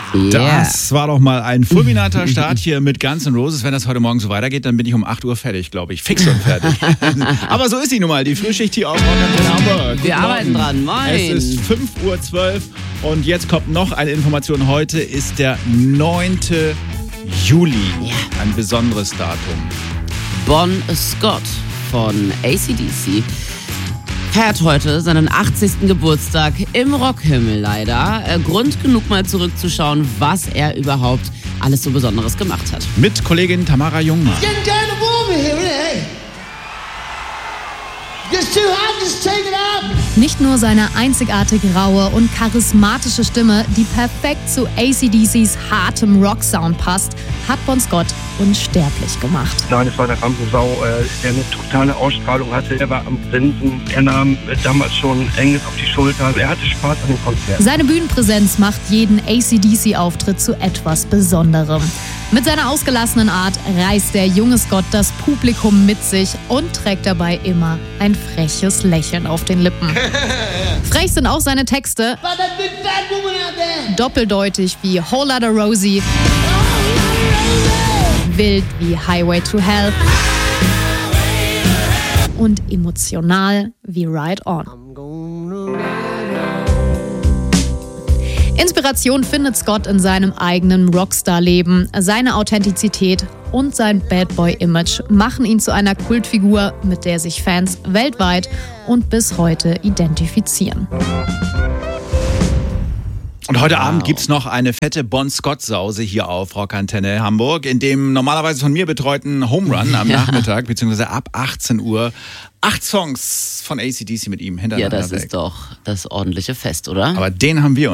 Yeah. Das war doch mal ein fulminater Start hier mit Guns N' Roses. Wenn das heute Morgen so weitergeht, dann bin ich um 8 Uhr fertig, glaube ich. Fix und fertig. Aber so ist sie nun mal, die Frühschicht hier auf Rock Antenne Hamburg. Wir arbeiten dran, moin. Es ist 5:12 Uhr und jetzt kommt noch eine Information. Heute ist der 9. Juli. Ja. Ein besonderes Datum. Bon Scott von AC/DC feiert heute seinen 80. Geburtstag im Rockhimmel leider. Grund genug mal zurückzuschauen, was er überhaupt alles so Besonderes gemacht hat. Mit Kollegin Tamara Jungmann. Nicht nur seine einzigartig raue und charismatische Stimme, die perfekt zu AC/DCs hartem Rock-Sound passt, hat Bon Scott unsterblich gemacht. Nein, es war eine Rampensau, der eine totale Ausstrahlung hatte. Er war am Grinsen, er nahm damals schon Engels auf die Schulter. Er hatte Spaß an dem Konzert. Seine Bühnenpräsenz macht jeden AC/DC-Auftritt zu etwas Besonderem. Mit seiner ausgelassenen Art reißt der junge Scott das Publikum mit sich und trägt dabei immer ein freches Lächeln auf den Lippen. Frech sind auch seine Texte. Doppeldeutig wie Whole Lotta Rosie. Wild wie Highway to Hell. Und emotional wie Ride On. Inspiration findet Scott in seinem eigenen Rockstar-Leben. Seine Authentizität und sein Bad Boy-Image machen ihn zu einer Kultfigur, mit der sich Fans weltweit und bis heute identifizieren. Und heute Abend gibt's noch eine fette Bon Scott-Sause hier auf Rock Antenne Hamburg, in dem normalerweise von mir betreuten Home Run am Nachmittag, beziehungsweise ab 18 Uhr, 8 Songs von AC/DC mit ihm hintereinander weg. Ja, das ist doch das ordentliche Fest, oder? Aber den haben wir